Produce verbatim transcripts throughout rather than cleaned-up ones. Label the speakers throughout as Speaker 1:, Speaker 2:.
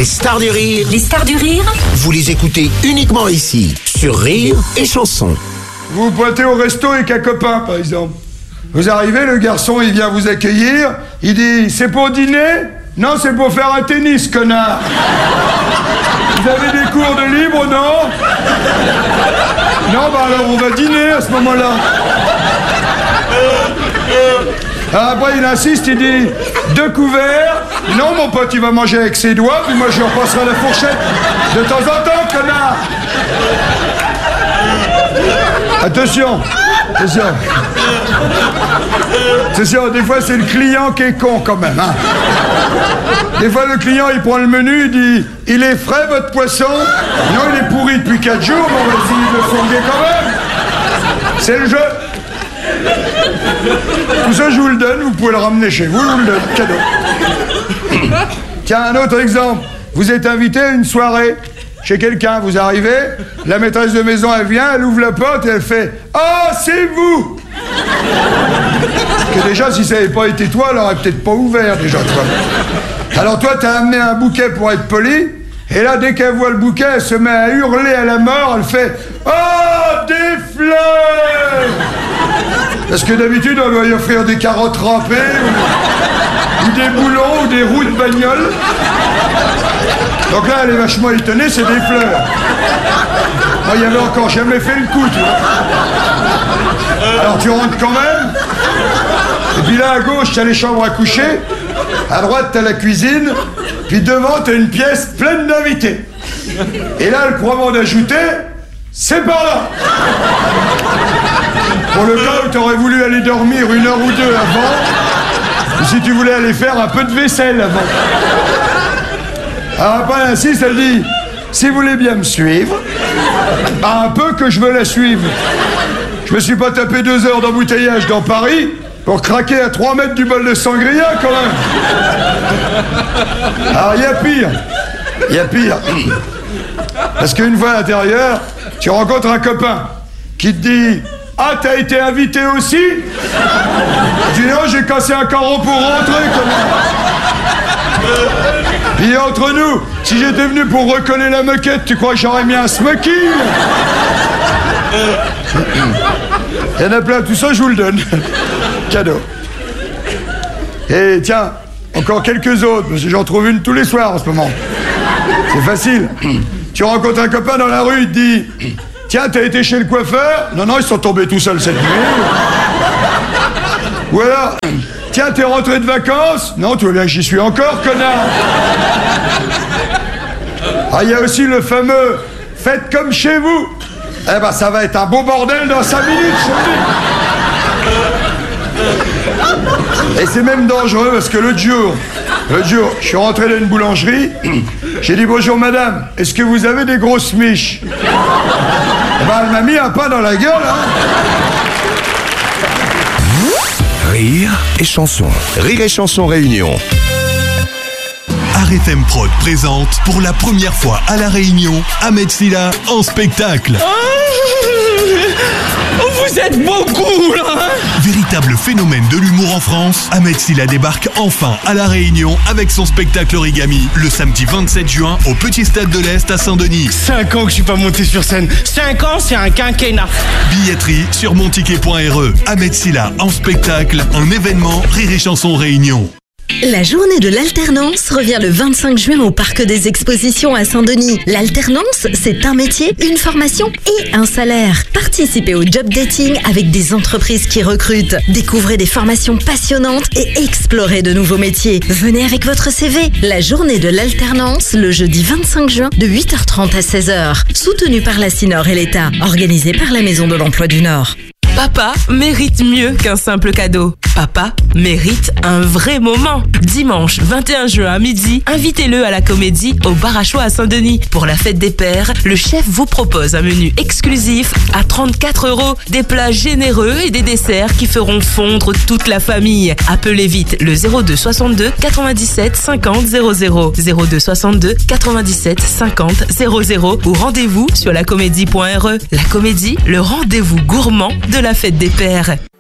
Speaker 1: Les stars du rire.
Speaker 2: Les stars du rire.
Speaker 1: Vous les écoutez uniquement ici, sur Rire et Chanson.
Speaker 3: Vous pointez au resto avec un copain, par exemple. Vous arrivez, le garçon, il vient vous accueillir. Il dit, c'est pour dîner? Non, c'est pour faire un tennis, connard. Vous avez des cours de libre, non? Non, bah alors on va dîner à ce moment-là. Après, il insiste, il dit, deux couverts. Non, mon pote, il va manger avec ses doigts, puis moi, je lui repasserai la fourchette de temps en temps, connard. Attention, attention. Attention, des fois, c'est le client qui est con, quand même, hein. Des fois, le client, il prend le menu, il dit, il est frais, votre poisson? Non, il est pourri depuis quatre jours, mais on va essayer de le fourguer quand même. C'est le jeu. Tout ça, je vous le donne, vous pouvez le ramener chez vous, je vous le donne, cadeau. Tiens, un autre exemple. Vous êtes invité à une soirée chez quelqu'un, vous arrivez, la maîtresse de maison, elle vient, elle ouvre la porte et elle fait « Ah, c'est vous !» Parce que déjà, si ça n'avait pas été toi, elle aurait peut-être pas ouvert, déjà, toi. Alors toi, t'as amené un bouquet pour être poli, et là, dès qu'elle voit le bouquet, elle se met à hurler à la mort, elle fait « Oh, des fleurs !» Parce que d'habitude, on doit y offrir des carottes râpées, ou, ou des boulons, ou des roues de bagnole. Donc là, elle est vachement étonnée, c'est des fleurs. Moi, il y avait encore jamais fait le coup, tu vois. Alors tu rentres quand même. Et puis là, à gauche, t'as les chambres à coucher. À droite, t'as la cuisine. Puis devant, t'as une pièce pleine d'invités. Et là, le croisement d'ajouter, c'est par là. Pour le cas où t'aurais voulu aller dormir une heure ou deux avant, ou si tu voulais aller faire un peu de vaisselle avant. Alors après, elle insiste, elle dit, si vous voulez bien me suivre, un peu que je veux la suivre. Je me suis pas tapé deux heures d'embouteillage dans Paris pour craquer à trois mètres du bol de sangria, quand même. Alors, il y a pire. Il y a pire. Parce qu'une fois à l'intérieur, tu rencontres un copain qui te dit, ah, t'as été invité aussi? Tu dis, non, j'ai cassé un carreau pour rentrer, quand même. Puis entre nous, si j'étais venu pour recoller la moquette, tu crois que j'aurais mis un smoking? Il y en a plein, tout ça, je vous le donne. Cadeau. Et tiens, encore quelques autres, parce que j'en trouve une tous les soirs en ce moment. C'est facile. Tu rencontres un copain dans la rue, il te dit, tiens, t'as été chez le coiffeur? Non, non, ils sont tombés tout seuls cette nuit. Ou alors, tiens, t'es rentré de vacances? Non, tu vois bien que j'y suis encore, connard. Ah, il y a aussi le fameux « Faites comme chez vous ». Eh ben, ça va être un beau bordel dans cinq minutes, je te dis. Et c'est même dangereux parce que l'autre jour, l'autre jour, je suis rentré dans une boulangerie, j'ai dit « Bonjour madame, est-ce que vous avez des grosses miches ?» Eh ben, elle m'a mis un pain dans la gueule, hein.
Speaker 1: Rire et Chanson. Rire et Chanson Réunion.
Speaker 4: R F M Prod présente pour la première fois à La Réunion Ahmed Silla en spectacle.
Speaker 5: Oh, vous êtes beaucoup là, hein?
Speaker 4: Véritable phénomène de l'humour en France, Ahmed Silla débarque enfin à La Réunion avec son spectacle Origami le samedi vingt-sept juin au Petit Stade de l'Est à Saint-Denis.
Speaker 5: Cinq ans que je suis pas monté sur scène. Cinq ans, c'est un quinquennat.
Speaker 4: Billetterie sur monticket point r e. Ahmed Silla en spectacle, un événement Rire et Chanson Réunion.
Speaker 6: La journée de l'alternance revient le vingt-cinq juin au Parc des Expositions à Saint-Denis. L'alternance, c'est un métier, une formation et un salaire. Participez au job dating avec des entreprises qui recrutent. Découvrez des formations passionnantes et explorez de nouveaux métiers. Venez avec votre C V. La journée de l'alternance, le jeudi vingt-cinq juin de huit heures trente à seize heures. Soutenue par la CINOR et l'État. Organisée par la Maison de l'Emploi du Nord.
Speaker 7: Papa mérite mieux qu'un simple cadeau. Papa mérite un vrai moment. Dimanche vingt et un juin à midi, invitez-le à la Comédie au Bar à Choix à Saint-Denis. Pour la fête des pères, le chef vous propose un menu exclusif à trente-quatre euros, des plats généreux et des desserts qui feront fondre toute la famille. Appelez vite le zéro deux soixante-deux quatre-vingt-dix-sept cinquante zéro zéro, zéro deux soixante-deux quatre-vingt-dix-sept cinquante zéro zéro ou rendez-vous sur la comédie point r e. La Comédie, le rendez-vous gourmand de la fête des pères.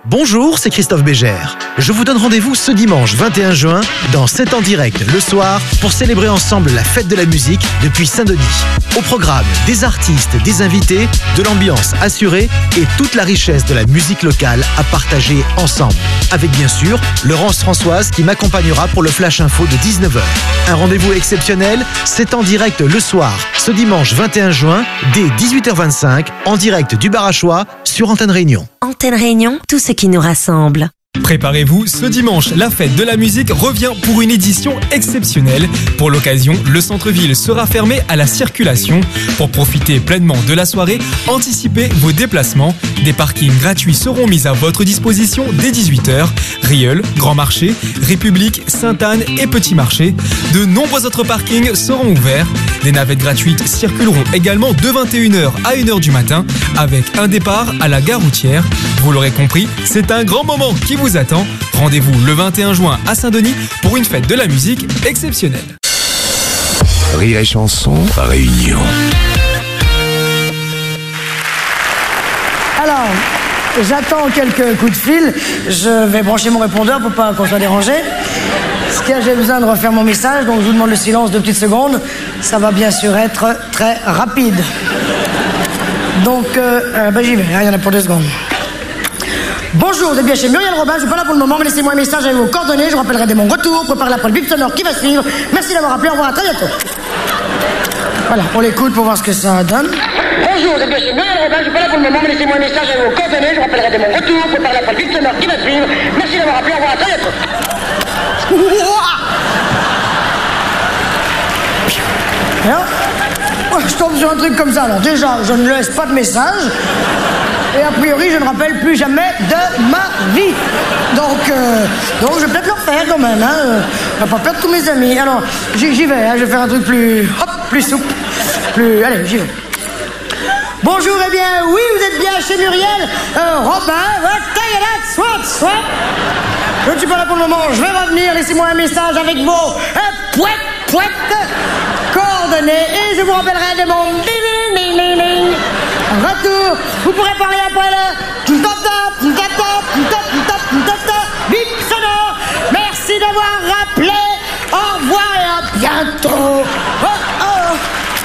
Speaker 2: Bonjour, c'est Christophe Bégère. Je vous donne rendez-vous ce dimanche vingt et un juin dans sept en direct le soir pour célébrer ensemble la fête de la musique depuis Saint-Denis. Au programme, des artistes, des invités, de l'ambiance assurée et toute la richesse de la musique locale à partager ensemble. Avec bien sûr Laurence Françoise qui m'accompagnera pour le Flash Info de dix-neuf heures. Un rendez-vous exceptionnel, c'est en direct le soir, ce dimanche vingt et un juin, dès dix-huit heures vingt-cinq, en direct du Barachois sur Antenne Réunion.
Speaker 8: Antenne Réunion, tout ce qui nous rassemble.
Speaker 9: Préparez-vous, ce dimanche, la fête de la musique revient pour une édition exceptionnelle. Pour l'occasion, le centre-ville sera fermé à la circulation. Pour profiter pleinement de la soirée, anticipez vos déplacements. Des parkings gratuits seront mis à votre disposition dès dix-huit heures. Rieul, Grand Marché, République, Sainte-Anne et Petit Marché. De nombreux autres parkings seront ouverts. Des navettes gratuites circuleront également de vingt et une heures à une heure du matin avec un départ à la gare routière. Vous l'aurez compris, c'est un grand moment qui vous attend. Rendez-vous le vingt et un juin à Saint-Denis pour une fête de la musique exceptionnelle.
Speaker 1: Rire et chanson, Réunion.
Speaker 10: Alors, j'attends quelques coups de fil. Je vais brancher mon répondeur pour pas qu'on soit dérangé. Parce que j'ai besoin de refaire mon message, donc je vous demande le silence deux petites secondes. Ça va bien sûr être très rapide. Donc, euh, euh, ben j'y vais, hein, il y en a pour deux secondes. Bonjour, vous êtes bien chez Muriel Robin, je suis pas là pour le moment, mais laissez-moi un message avec vos coordonnées, je vous rappellerai dès mon retour, préparez l'appel bip sonore qui va suivre. Merci d'avoir appelé, au revoir, à très bientôt. Voilà, on l'écoute pour voir ce que ça donne. Bonjour, vous êtes bien chez Muriel Robin, je suis pas là pour le moment, mais laissez-moi un message avec vos coordonnées, je vous rappellerai dès mon retour, préparez l'appel bip sonore qui va suivre. Merci d'avoir appelé, au revoir, à très bientôt. Alors, je tombe sur un truc comme ça, alors déjà, je ne laisse pas de message. Et a priori, je ne rappelle plus jamais de ma vie. Donc, euh, donc je vais peut-être le refaire quand même. Hein. Je ne vais pas perdre tous mes amis. Alors, j'y vais. Hein. Je vais faire un truc plus, hop, plus souple. Plus, allez, j'y vais. Bonjour, eh bien, oui, vous êtes bien chez Muriel. Euh, Robin, soit, soit. Je ne suis pas là pour le moment. Je vais revenir. Laissez-moi un message avec vos euh, pouet, pouet, coordonnées. Et je vous rappellerai de mon ding, ding, ding, ding. Retour, vous pourrez parler après le bip sonore. Merci d'avoir rappelé. Au revoir et à bientôt. Oh, oh.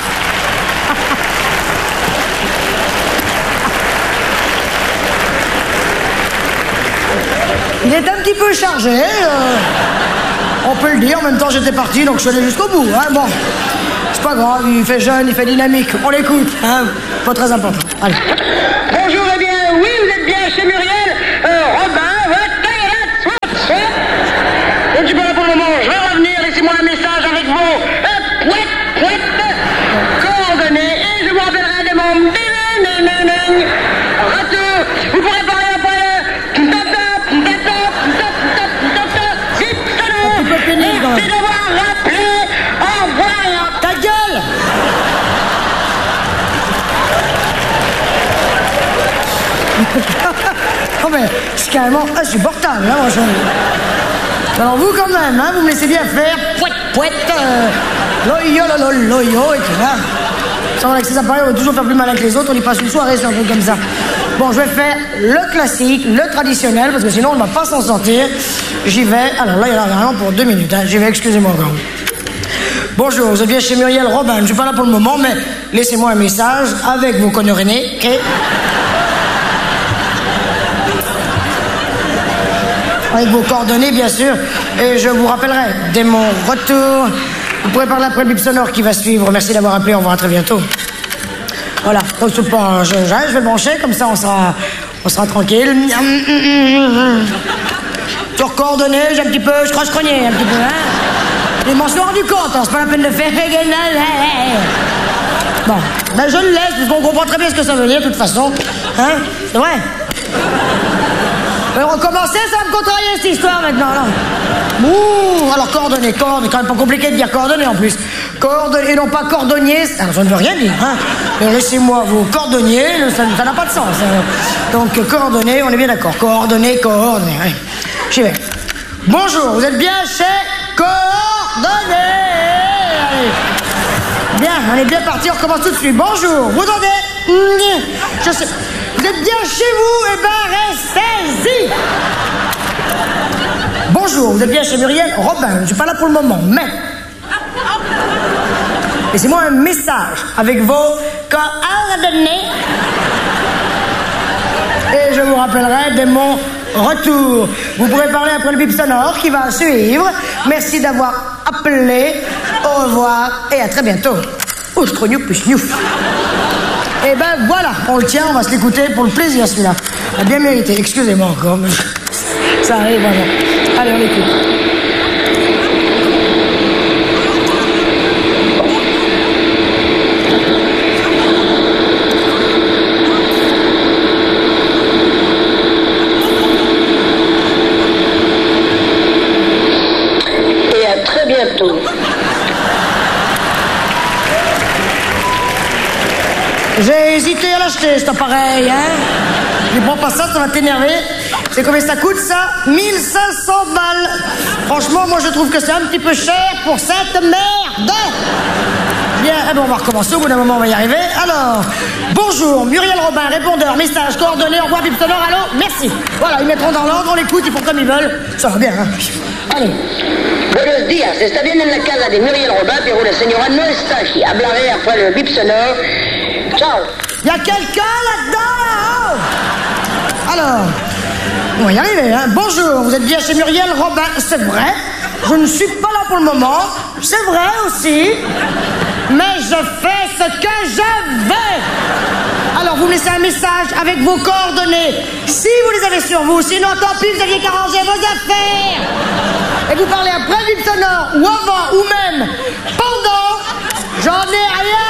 Speaker 10: Il est un petit peu chargé. Euh, on peut le dire. En même temps, j'étais parti, donc je suis allé jusqu'au bout. Hein, bon. C'est pas grave, il fait jeune, il fait dynamique. On l'écoute, hein. Pas très important. Allez. Bonjour, eh bien, oui, vous êtes bien chez Muriel. Euh, Robin, soit. Je ne suis pas là pour le moment, je vais revenir. Laissez-moi un message avec vos euh, pouet, pouet, coordonnées. Et je vous rappellerai de mon retour. Vous pourrez parler après le zip sonore. Merci d'avoir rappelé. Au revoir. Ta gueule. Oh mais c'est carrément insupportable, hein, moi, je... Alors vous quand même, hein, vous me laissez bien faire pouet, pouet, euh, loyo, loyo, loyo, et tout, hein. Ça, avec ces appareils, on va toujours faire plus mal que les autres, on y passe une soirée sur un truc comme ça. Bon, je vais faire le classique, le traditionnel, parce que sinon on ne va pas s'en sortir. J'y vais, alors là, il y en a vraiment pour deux minutes, hein. J'y vais, excusez-moi encore. Bonjour, vous êtes bien chez Muriel Robin, je ne suis pas là pour le moment, mais laissez-moi un message avec vos conneries, ok? Avec vos coordonnées, bien sûr, et je vous rappellerai dès mon retour. Vous pourrez parler après le bip sonore qui va suivre. Merci d'avoir appelé, au revoir, à très bientôt. Voilà, donc je, je, je vais brancher, comme ça on sera, on sera tranquille. Sur coordonnées, j'ai un petit peu, je croche-crogné un petit peu, hein. Je m'en suis rendu compte, hein, c'est pas la peine de faire. Bon, ben je le laisse, parce qu'on comprend très bien ce que ça veut dire, de toute façon. Hein, c'est vrai. On va recommencer, ça va me contrarier cette histoire maintenant, là. Ouh, alors coordonnées, coordonnées, quand même pas compliqué de dire coordonnées en plus. Coordonnées, et non pas cordonniers, alors ça ne veut rien dire, hein. Mais laissez-moi vos cordonniers, ça n'a pas de sens. Hein. Donc coordonnées, on est bien d'accord. Coordonnées, coordonnées, ouais. J'y vais. Bonjour, vous êtes bien chez Coordonnées. Allez. Bien, on est bien parti, on recommence tout de suite. Bonjour, vous entendez? Je sais. Vous êtes bien chez vous? Eh ben, restez-y. Bonjour, vous êtes bien chez Muriel Robin. Je ne suis pas là pour le moment, mais... Laissez-moi un message avec vos coordonnées. Et je vous rappellerai dès mon retour. Vous pourrez parler après le bip sonore qui va suivre. Merci d'avoir appelé. Au revoir et à très bientôt. Ouch, trop gnouf, plus gnouf. Et ben voilà, on le tient, on va se l'écouter pour le plaisir celui-là. Il a bien mérité, excusez-moi encore, mais ça arrive vraiment. Allez, on l'écoute.
Speaker 11: Bientôt.
Speaker 10: J'ai hésité à l'acheter, cet appareil, hein. Ne prends pas ça, ça va t'énerver. C'est combien ça coûte, ça? mille cinq cents balles. Franchement, moi, je trouve que c'est un petit peu cher pour cette merde. Bien, eh ben, on va recommencer, au bout d'un moment, on va y arriver. Alors, bonjour, Muriel Robin, répondeur, message, coordonnées, envoi, bip sonore, allô, merci. Voilà, ils mettront dans l'ordre, on l'écoute, ils font comme ils veulent. Ça va bien, hein. Allez.
Speaker 11: Buenos días, está bien en la casa de Muriel Robin, pero la señora no está aquí. Hablaré après le bip sonore. Ciao.
Speaker 10: Il y a quelqu'un là-dedans, là-haut? Alors, on va y arriver, hein. Bonjour, vous êtes bien chez Muriel Robin, c'est vrai. Je ne suis pas là pour le moment, c'est vrai aussi. Mais je fais ce que je veux. Alors, vous me laissez un message avec vos coordonnées, si vous les avez sur vous. Sinon, tant pis, vous aviez qu'à ranger vos affaires. Et vous parlez après le bip sonore, ou avant, ou même pendant. J'en ai rien